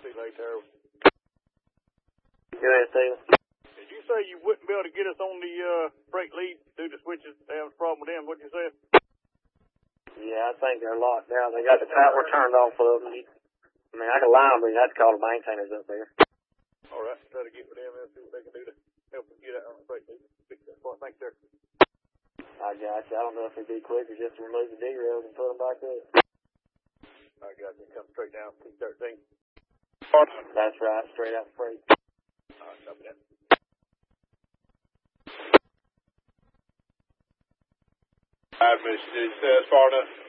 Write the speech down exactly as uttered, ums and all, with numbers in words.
See you later. Go ahead, Steven. Did you say you wouldn't be able to get us on the uh, freight lead due to switches? They have a problem with them. What'd you say? Yeah, I think they're locked down. They got the power turned off of them. I mean, I could lie, but you have to call the maintainers up there. All right, try to get with them and see what they can do to help us get out on the freight lead. Fix that part. Thanks, sir. I got you. I don't know if it'd be quicker just to remove the D-rails and put them back up. I got you. Come straight down. P thirteen. That's right. Straight out freight. All right, copy that. All right, Mister Did you say that's far enough?